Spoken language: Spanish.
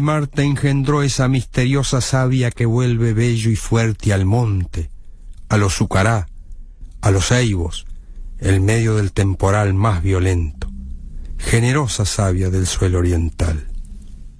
mar te engendró esa misteriosa savia que vuelve bello y fuerte al monte, a los Sucará, a los Ceibos, en medio del temporal más violento, generosa savia del suelo oriental.